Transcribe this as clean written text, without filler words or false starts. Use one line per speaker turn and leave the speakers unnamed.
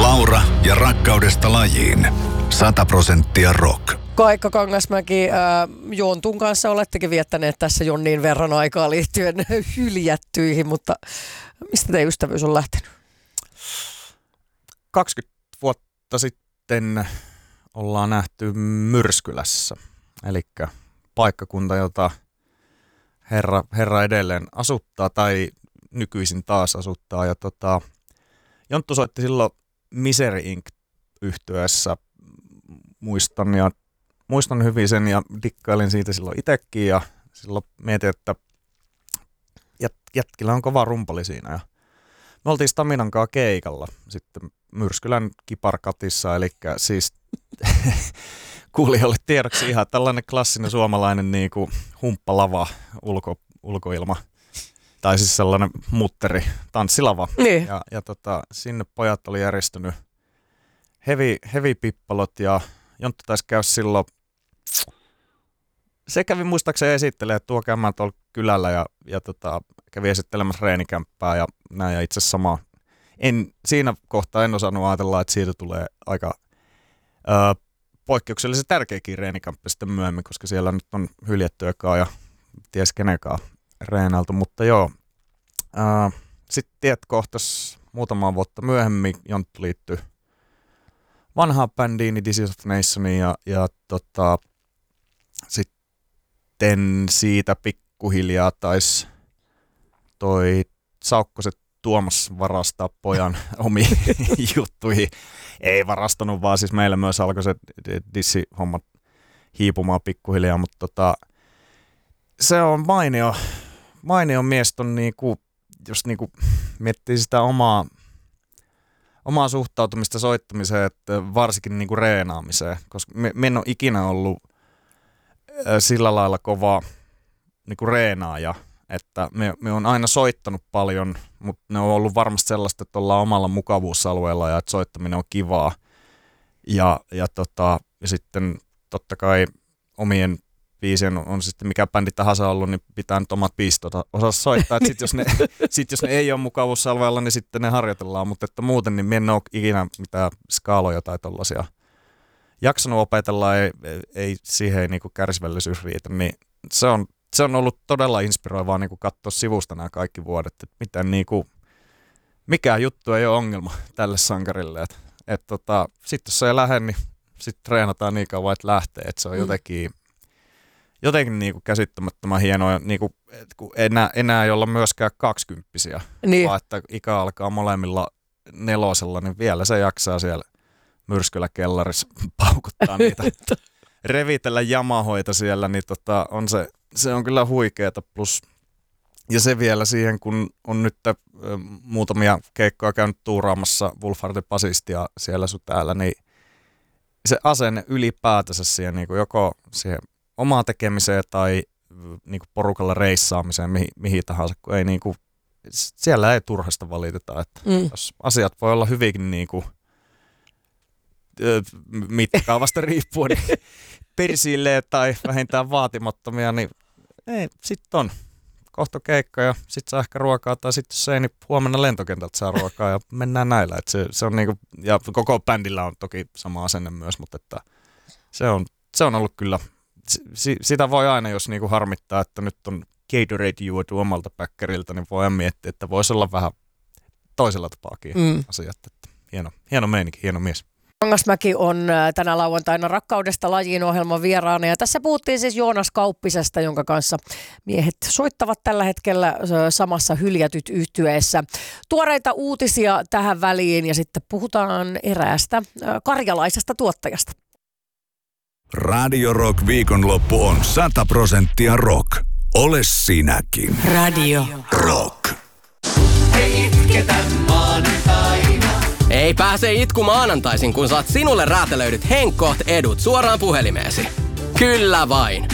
Laura ja rakkaudesta lajiin. 100% rock.
Kaikka Kangasmäki, Jontun kanssa olettekin viettäneet tässä jonnin verran aikaa liittyen hyljättyihin, mutta mistä teidän ystävyys on lähtenyt?
20 vuotta sitten ollaan nähty Myrskylässä, eli paikkakunta, jota herra edelleen asuttaa tai nykyisin taas asuttaa. Ja Jonttu soitti silloin Misery Inc. -yhtyeessä, muistan hyvin sen ja dikkailin siitä silloin itsekin ja silloin mietin, että jätkillä on kova rumpali siinä. Ja me oltiin Staminan kanssa keikalla sitten Myrskylän Kiparkatissa, eli siis kuulijoille tiedoksi ihan tällainen klassinen suomalainen niin kuin humppalava ulkoilma. Tai siis sellainen mutteri, tanssilava.
Niin.
Ja sinne pojat oli järjestänyt heavy pippalot ja Jonttu taisi käydä silloin. Se kävi muistaakseni esittelemään, että tuo käymään tuolla kylällä ja kävi esittelemässä reenikämppää ja näin. Ja itse sama. Siinä kohtaa en osannut ajatella, että siitä tulee aika poikkeuksellisen tärkeäkin reenikämppä sitten myöhemmin, koska siellä nyt on hyljätty ekaa ja ties kenekaan reenailtu. Mutta joo, sitten tiet kohtas muutamaa vuotta myöhemmin Jonttu liittyi vanhaan bändiin, Disease of Nationiin ja sitten siitä pikkuhiljaa taisi toi Saukkoset Tuomas varastaa pojan omiin juttuihin. Ei varastanut, vaan siis meillä myös alkoi se dissi-homma hiipumaan pikkuhiljaa, mutta se on mainio mies ton niinku, jos niinku miettii sitä omaa suhtautumista soittamiseen, että varsinkin niinku reenaamiseen, koska me en ole ikinä ollut sillä lailla kova niinku reenaaja, että me on aina soittanut paljon, mutta ne on ollut varmasti sellaista, että ollaan omalla mukavuusalueella ja että soittaminen on kivaa. Ja sitten totta kai omien biisien on sitten mikä bändi tahansa ollut, niin pitää nyt omat biisit osaa soittaa. Sitten jos ne ei ole mukavuusalueella, niin sitten ne harjoitellaan, mutta että muuten niin en ole ikinä mitään skaaloja tai tollaisia jaksanut opetella, ei siihen niinku kärsivällisyys riitä, niin se on ollut todella inspiroivaa niinku katsoa sivusta nämä kaikki vuodet, että miten niinku, mikään juttu ei ole ongelma tälle sankarille, että sitten jos se ei lähde, niin sitten treenataan niin kauan, että lähtee, että se on jotenkin niinku käsittämättömän hienoa, niinku, kun enää ei olla myöskään 20-vuotiaita, niin. Vaan että ikä alkaa molemmilla 4, niin vielä se jaksaa siellä Myrskyläkellarissa paukuttaa niitä, revitellä jamahoita siellä, niin se on kyllä huikeeta. Plus, ja se vielä siihen, kun on nyt muutamia keikkoja käynyt tuuraamassa Wolfhardin basistia siellä sun täällä, niin se asenne ylipäätänsä siihen, niin kuin joko siihen omaan tekemiseen tai niin kuin porukalla reissaamiseen, mihin tahansa, kun ei niin kuin, siellä ei turhasta valiteta, että jos asiat voi olla hyvinkin niin kuin mittakaavasta riippuen niin persilleen tai vähintään vaatimattomia, niin sitten on kohta keikka ja sitten saa ehkä ruokaa tai sitten jos ei, niin huomenna lentokentältä saa ruokaa ja mennään näillä. Et se on niinku, ja koko bändillä on toki sama asenne myös, mutta että se on ollut kyllä, sitä voi aina jos niinku harmittaa, että nyt on Gatorade juotu omalta päkkäriltä, niin voi miettiä, että voisi olla vähän toisella tapaakin asiat. Että hieno meininki, hieno mies.
Kangasmäki on tänä lauantaina Rakkaudesta lajiin -ohjelman vieraana ja tässä puhuttiin siis Joonas Kauppisesta, jonka kanssa miehet soittavat tällä hetkellä samassa Hyljätyt -yhtyeessä. Tuoreita uutisia tähän väliin ja sitten puhutaan eräästä karjalaisesta tuottajasta.
Radio Rock viikonloppu on 100% rock. Ole sinäkin.
Radio
Rock.
Ei itketä maanantaina.
Ei pääse itku maanantaisin, kun saat sinulle räätälöidyt Henkkoht edut suoraan puhelimeesi. Kyllä vain.